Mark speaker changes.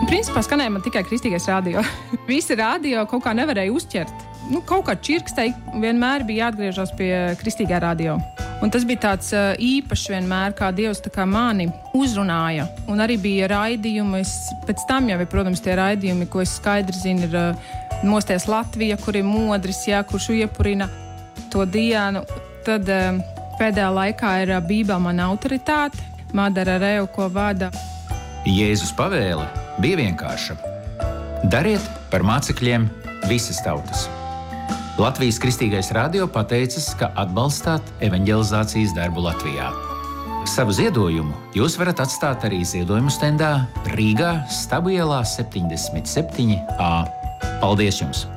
Speaker 1: Principā skanēja man tikai kristīgais radio. Visi radio kaut kā nevarēja uzķert. Kaut kā čirkstei vienmēr bija jāatgriežas pie kristīgā radio. Un tas bija tāds īpašs vienmēr, kā Dievs tā kā mani uzrunāja. Un arī bija raidījumi, pēc tam jau ir, protams, tie raidījumi, ko es skaidri zinu, ir Mosties Latvija, kur ir modris, kurš iepurina to dienu. Tad pēdējā laikā ir Bībele mana autoritāte, Madara Reu, ko vada.
Speaker 2: Jēzus pavēle bija vienkārša. Dariet par mācekļiem visas tautas. Latvijas Kristīgais radio pateicas, ka atbalstāt evaņģelizācijas darbu Latvijā. Savu ziedojumu jūs varat atstāt arī ziedojumu stendā Rīgā, Stabu ielā 77A. Paldies jums!